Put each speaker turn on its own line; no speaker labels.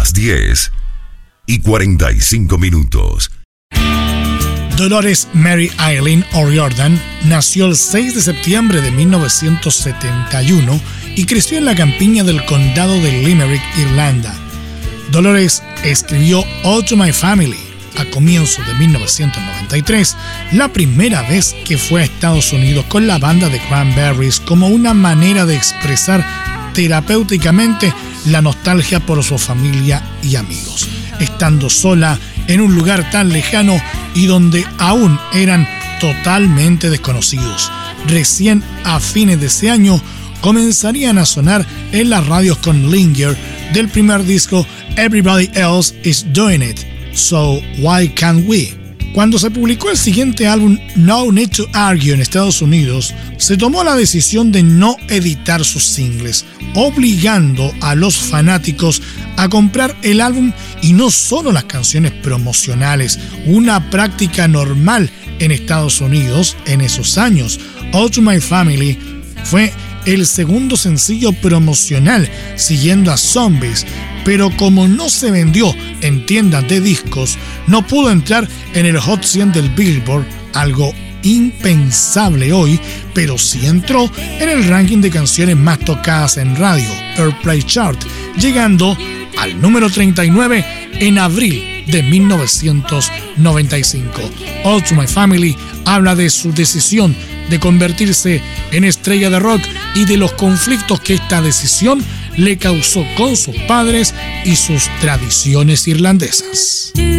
las 10:45.
Dolores Mary Eileen O'Riordan nació el 6 de septiembre de 1971 y creció en la campiña del condado de Limerick, Irlanda. Dolores escribió All to My Family a comienzos de 1993, la primera vez que fue a Estados Unidos con la banda de Cranberries, como una manera de expresar terapéuticamente la nostalgia por su familia y amigos, estando sola en un lugar tan lejano y donde aún eran totalmente desconocidos. Recién a fines de ese año comenzarían a sonar en las radios con Linger del primer disco Everybody Else Is Doing It, So Why Can't We? Cuando se publicó el siguiente álbum No Need to Argue en Estados Unidos, se tomó la decisión de no editar sus singles, obligando a los fanáticos a comprar el álbum y no solo las canciones promocionales, una práctica normal en Estados Unidos en esos años. All to My Family fue el segundo sencillo promocional, siguiendo a Zombies, pero como no se vendió en tiendas de discos, no pudo entrar en el Hot 100 del Billboard, algo impensable hoy, pero sí entró en el ranking de canciones más tocadas en radio, Airplay Chart, llegando al número 39 en abril de 1995. All to My Family habla de su decisión de convertirse en estrella de rock y de los conflictos que esta decisión le causó con sus padres y sus tradiciones irlandesas.